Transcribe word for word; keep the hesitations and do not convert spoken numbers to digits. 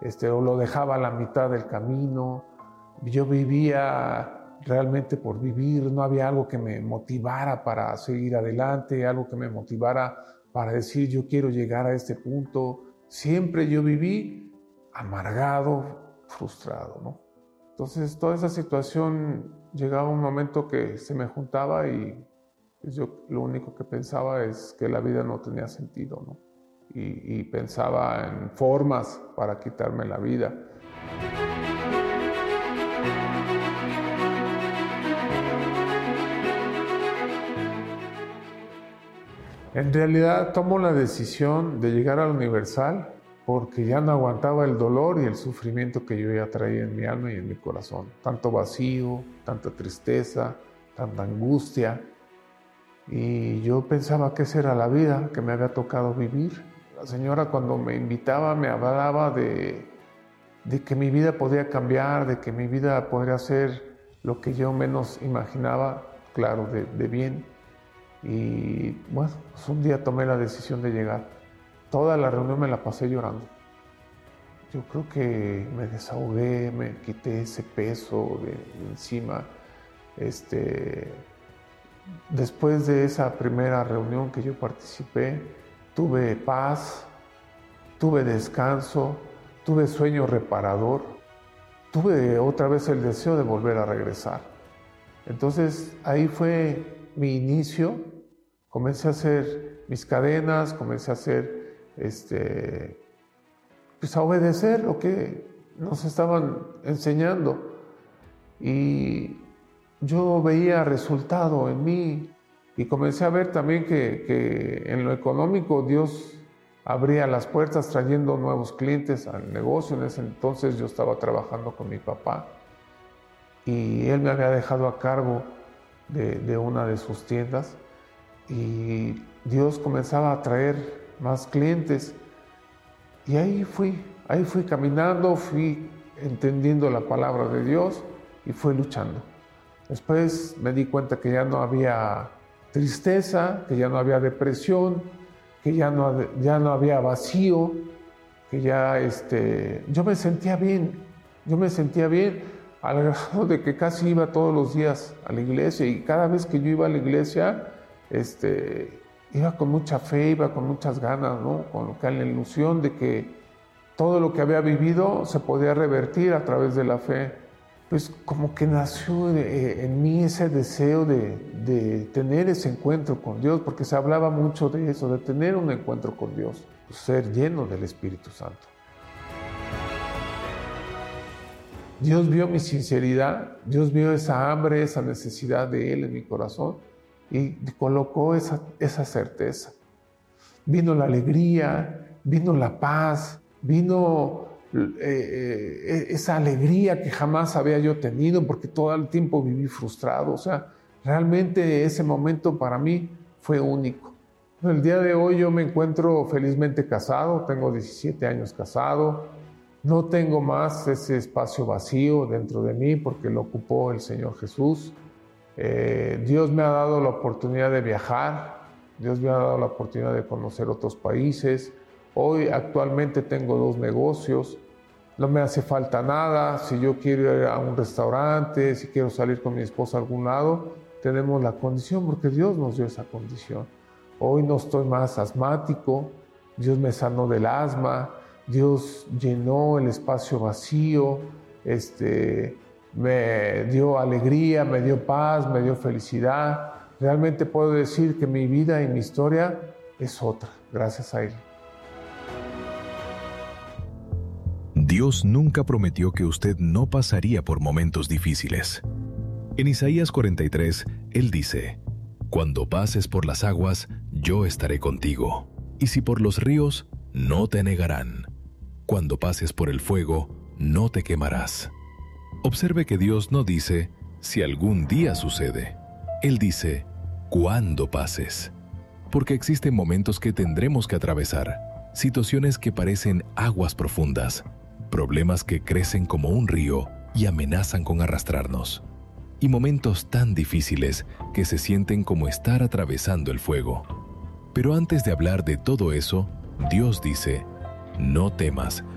este, o lo dejaba a la mitad del camino. Yo vivía realmente por vivir, no había algo que me motivara para seguir adelante, algo que me motivara para decir yo quiero llegar a este punto. Siempre yo viví amargado, frustrado, ¿no? Entonces toda esa situación llegaba un momento que se me juntaba y yo lo único que pensaba es que la vida no tenía sentido, ¿no? Y, y pensaba en formas para quitarme la vida. En realidad tomo la decisión de llegar a la Universal porque ya no aguantaba el dolor y el sufrimiento que yo ya traía en mi alma y en mi corazón. Tanto vacío, tanta tristeza, tanta angustia. Y yo pensaba que esa era la vida que me había tocado vivir. La señora cuando me invitaba me hablaba de, de que mi vida podía cambiar, de que mi vida podría ser lo que yo menos imaginaba, claro, de, de bien. Y bueno, pues un día tomé la decisión de llegar. Toda la reunión me la pasé llorando. Yo creo que me desahogué, me quité ese peso de, de encima. Este, después de esa primera reunión que yo participé, tuve paz, tuve descanso, tuve sueño reparador, tuve otra vez el deseo de volver a regresar. Entonces ahí fue mi inicio, comencé a hacer mis cadenas, comencé a hacer Este, pues a obedecer lo que nos estaban enseñando y yo veía resultado en mí y comencé a ver también que, que en lo económico Dios abría las puertas trayendo nuevos clientes al negocio. En ese entonces yo estaba trabajando con mi papá y él me había dejado a cargo de, de una de sus tiendas y Dios comenzaba a traer más clientes y ahí fui, ahí fui caminando, fui entendiendo la palabra de Dios y fui luchando. Después me di cuenta que ya no había tristeza, que ya no había depresión, que ya no, ya no había vacío, que ya este, yo me sentía bien, yo me sentía bien al grado de que casi iba todos los días a la iglesia y cada vez que yo iba a la iglesia, este, iba con mucha fe, iba con muchas ganas, ¿no? Con la ilusión de que todo lo que había vivido se podía revertir a través de la fe. Pues como que nació de, en mí ese deseo de, de tener ese encuentro con Dios, porque se hablaba mucho de eso, de tener un encuentro con Dios, ser lleno del Espíritu Santo. Dios vio mi sinceridad, Dios vio esa hambre, esa necesidad de Él en mi corazón, y colocó esa, esa certeza. Vino la alegría, vino la paz, vino eh, eh, esa alegría que jamás había yo tenido porque todo el tiempo viví frustrado. O sea, realmente ese momento para mí fue único. El día de hoy yo me encuentro felizmente casado, tengo diecisiete años casado, no tengo más ese espacio vacío dentro de mí porque lo ocupó el Señor Jesús. Eh, Dios me ha dado la oportunidad de viajar, Dios me ha dado la oportunidad de conocer otros países. Hoy actualmente tengo dos negocios, no me hace falta nada. Si yo quiero ir a un restaurante, si quiero salir con mi esposa a algún lado, tenemos la condición porque Dios nos dio esa condición. Hoy no estoy más asmático, Dios me sanó del asma, Dios llenó el espacio vacío, este... me dio alegría, me dio paz, me dio felicidad. Realmente puedo decir que mi vida y mi historia es otra, gracias a Él. Dios nunca prometió que usted no pasaría por momentos difíciles. En Isaías cuarenta y tres, Él dice: Cuando pases por las aguas, yo estaré contigo, y si por los ríos, no te negarán. Cuando pases por el fuego, no te quemarás. Observe que Dios no dice, si algún día sucede. Él dice, cuando pases. Porque existen momentos que tendremos que atravesar, situaciones que parecen aguas profundas, problemas que crecen como un río y amenazan con arrastrarnos, y momentos tan difíciles que se sienten como estar atravesando el fuego. Pero antes de hablar de todo eso, Dios dice, no temas,